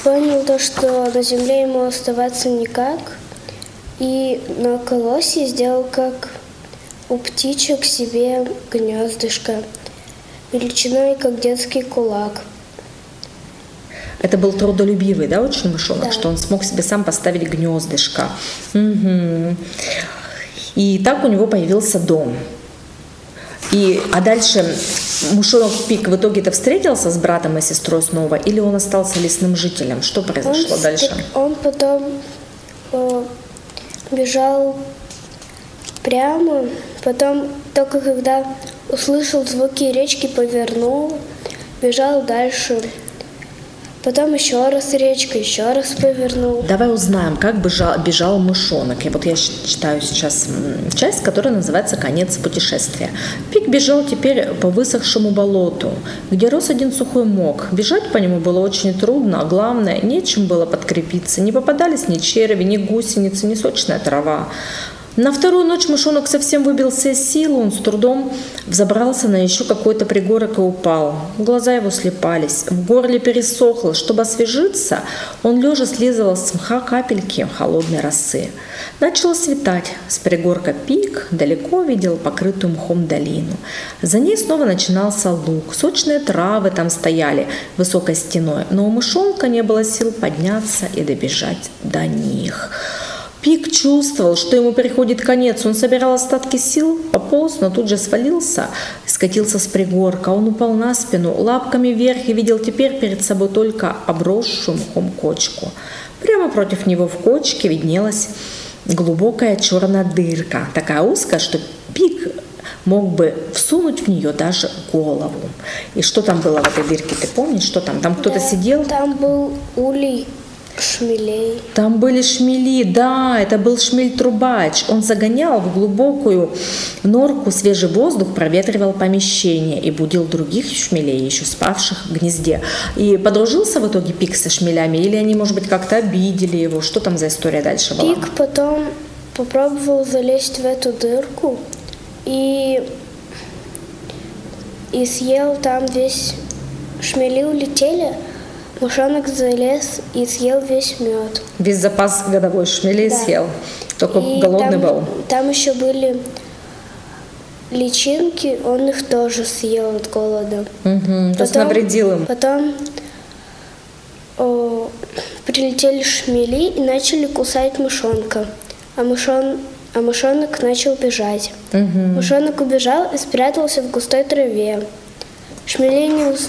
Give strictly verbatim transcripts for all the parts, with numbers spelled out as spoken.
понял то, что на земле ему оставаться никак, и на колосе сделал, как у птичек, себе гнездышко, величиной, как детский кулак. Это был трудолюбивый, да, очень мышонок, Да. что он смог себе сам поставить гнездышко. Угу. И так у него появился дом. И, а дальше мышонок Пик в итоге-то встретился с братом и сестрой снова, или он остался лесным жителем? Что произошло он, дальше? Он потом э, бежал прямо, потом только когда услышал звуки речки, повернул, бежал дальше. Потом еще раз речка, еще раз повернул. Давай узнаем, как бежал, бежал мышонок. И вот я читаю сейчас часть, которая называется «Конец путешествия». Пик бежал теперь по высохшему болоту, где рос один сухой мох. Бежать по нему было очень трудно, а главное, нечем было подкрепиться. Не попадались ни черви, ни гусеницы, ни сочная трава. На вторую ночь мышонок совсем выбился из сил, он с трудом взобрался на еще какой-то пригорок и упал. Глаза его слепались, в горле пересохло. Чтобы освежиться, он лежа слизывал с мха капельки холодной росы. Начало светать. С пригорка Пик далеко видел покрытую мхом долину. За ней снова начинался луг. Сочные травы там стояли высокой стеной, но у мышонка не было сил подняться и добежать до них. Пик чувствовал, что ему приходит конец. Он собирал остатки сил, пополз, но тут же свалился и скатился с пригорка. Он упал на спину, лапками вверх и видел теперь перед собой только обросшую мхом кочку. Прямо против него в кочке виднелась глубокая черная дырка, такая узкая, что Пик мог бы всунуть в нее даже голову. И что там было в этой дырке, ты помнишь, что там? Там кто-то Да, сидел? Там был улей шмелей. Там были шмели, да, это был шмель-трубач. Он загонял в глубокую норку свежий воздух, проветривал помещение и будил других шмелей, еще спавших в гнезде. И подружился в итоге Пик со шмелями, или они, может быть, как-то обидели его? Что там за история дальше была? Пик потом попробовал залезть в эту дырку и, и съел там весь... Шмели улетели, мышонок залез и съел весь мед. Весь запас годовой шмелей Да. съел, только И голодный там, был. Там еще были личинки, он их тоже съел от голода. Угу, то есть навредил им. Потом о, прилетели шмели и начали кусать мышонка, а, мышон, а мышонок начал бежать. Угу. Мышонок убежал и спрятался в густой траве. Шмели не, ус...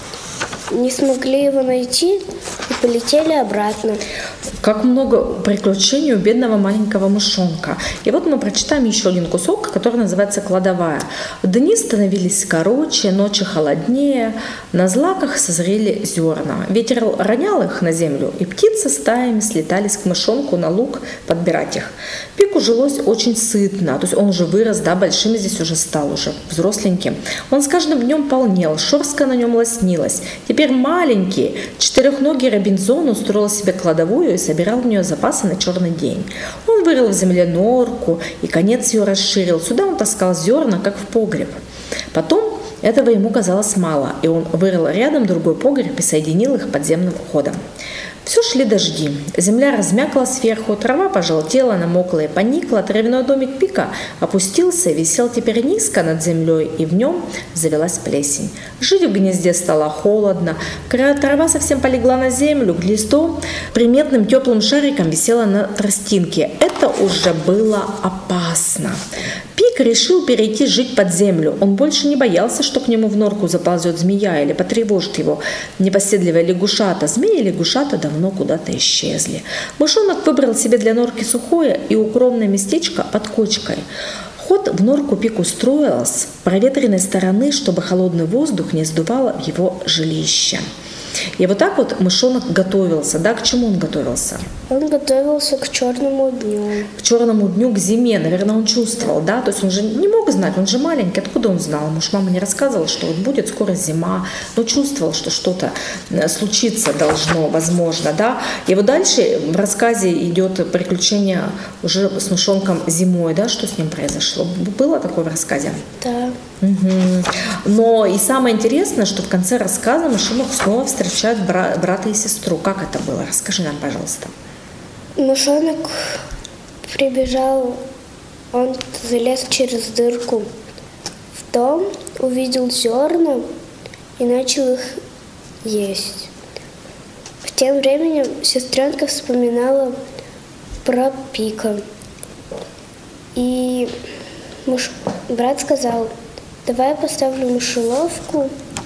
не смогли его найти и полетели обратно. Как много приключений у бедного маленького мышонка. И вот мы прочитаем еще один кусок, который называется «Кладовая». Дни становились короче, ночи холоднее, на злаках созрели зерна. Ветер ронял их на землю, и птицы стаями слетались к мышонку на луг подбирать их. Пику жилось очень сытно, то есть он уже вырос, да, большим здесь уже стал, уже взросленьким. Он с каждым днем полнел, шерстка на нем лоснилась. Теперь маленький, четырехногий Робинзон устроил себе кладовую и собирал в нее запасы на черный день. Он вырыл в земле норку и конец ее расширил. Сюда он таскал зерна, как в погреб. Потом этого ему казалось мало, и он вырыл рядом другой погреб и соединил их подземным ходом. Все шли дожди. Земля размякла сверху, трава пожелтела, намокла и поникла. Травяной домик Пика опустился и висел теперь низко над землей, и в нем завелась плесень. Жить в гнезде стало холодно. Трава совсем полегла на землю, гнездо приметным теплым шариком висело на тростинке. Это уже было опасно. Пик решил перейти жить под землю. Он больше не боялся, что к нему в норку заползет змея или потревожит его непоседливая лягушата. Змеи и лягушата давно куда-то исчезли. Мышонок выбрал себе для норки сухое и укромное местечко под кочкой. Ход в норку Пик устроил с проветренной стороны, чтобы холодный воздух не сдувало в его жилище. И вот так вот мышонок готовился. Да, к чему он готовился? Он готовился к черному дню. К черному дню, к зиме. Наверное, он чувствовал, да? То есть он же не мог знать, он же маленький. Откуда он знал? Может, мама не рассказывала, что вот будет скоро зима. Но чувствовал, что что-то случиться должно, возможно, да? И вот дальше в рассказе идет приключение уже с мышонком зимой, да? Что с ним произошло? Было такое в рассказе? Да. Угу. Но и самое интересное, что в конце рассказа мышонок снова встречает бра- брата и сестру. Как это было? Расскажи нам, пожалуйста. Мышонок прибежал, он залез через дырку в дом, увидел зерна и начал их есть. Тем временем сестренка вспоминала про Пика. И муж... брат сказал: давай я поставлю мышеловку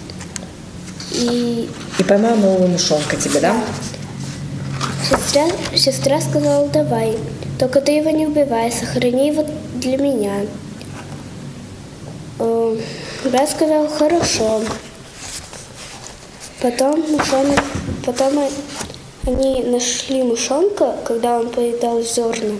и... И поймаю нового мышонка тебе, да? Сестра, сестра сказала: давай, только ты его не убивай, сохрани его для меня. Э, брат сказал: хорошо. Потом мышонок, потом они нашли мышонка, когда он поедал зерна.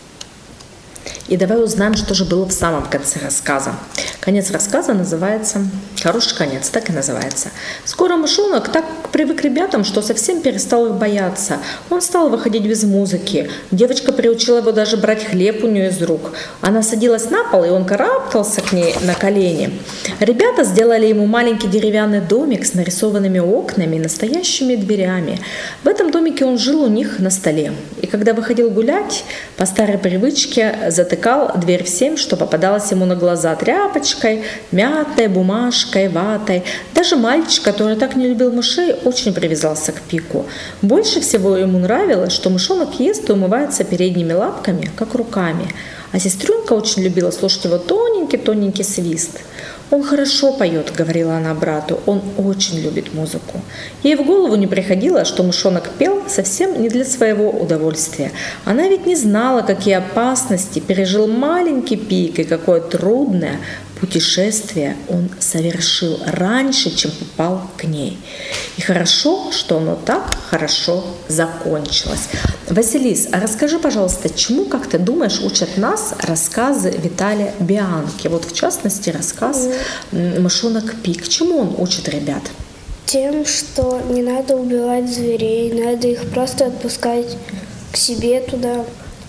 И давай узнаем, что же было в самом конце рассказа. Конец рассказа называется, хороший конец, так и называется. Скоро мышонок так привык к ребятам, что совсем перестал их бояться. Он стал выходить без музыки. Девочка приучила его даже брать хлеб у нее из рук. Она садилась на пол, и он карабкался к ней на колени. Ребята сделали ему маленький деревянный домик с нарисованными окнами и настоящими дверями. В этом домике он жил у них на столе. И когда выходил гулять, по старой привычке затыкал дверь всем, что попадалось ему на глаза: тряпочкой, мятой, бумажкой, ватой. Даже мальчик, который так не любил мышей, очень привязался к Пику. Больше всего ему нравилось, что мышонок ест и умывается передними лапками, как руками. А сестренка очень любила слушать его тоненький-тоненький свист. «Он хорошо поет», — говорила она брату, — «он очень любит музыку». Ей в голову не приходило, что мышонок пел совсем не для своего удовольствия. Она ведь не знала, какие опасности пережил маленький Пик и какое трудное путешествие он совершил раньше, чем попал к ней. И хорошо, что оно так хорошо закончилось. Василис, а расскажи, пожалуйста, чему, как ты думаешь, учат нас рассказы Виталия Бианки? Вот в частности рассказ «Мышонок Пик». Чему он учит ребят? Тем, что не надо убивать зверей, надо их просто отпускать к себе туда.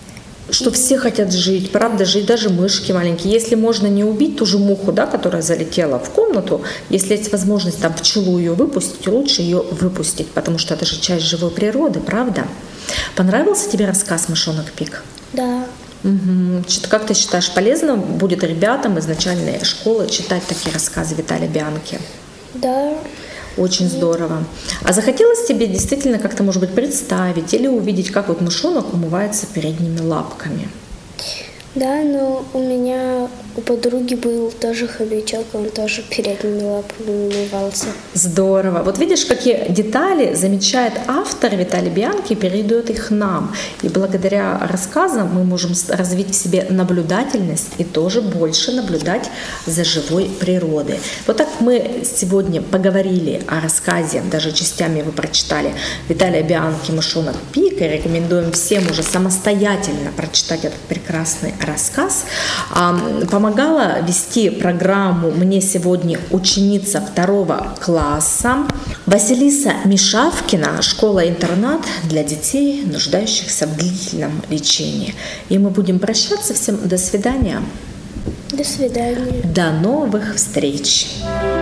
Что все хотят жить, правда, жить даже мышки маленькие. Если можно не убить ту же муху, да, которая залетела в комнату, если есть возможность там пчелу ее выпустить, лучше ее выпустить, потому что это же часть живой природы, правда? Понравился тебе рассказ «Мышонок Пик»? Да. Угу. Как ты считаешь, полезно будет ребятам из начальной школы читать такие рассказы Виталия Бианки? Да. Очень здорово. А захотелось тебе действительно как-то, может быть, представить или увидеть, как вот мышонок умывается передними лапками? Да, но у меня у подруги был тоже хомячок, он тоже передними лапами умывался. Здорово. Вот видишь, какие детали замечает автор Виталий Бианки и передает их нам. И благодаря рассказам мы можем развить в себе наблюдательность и тоже больше наблюдать за живой природой. Вот так мы сегодня поговорили о рассказе, даже частями вы прочитали, Виталия Бианки «Мышонок Пик», и рекомендуем всем уже самостоятельно прочитать этот прекрасный рассказ. Помогала вести программу мне сегодня ученица второго класса Василиса Мишавкина, школа-интернат для детей, нуждающихся в длительном лечении. И мы будем прощаться. Всем до свидания. До свидания. До новых встреч.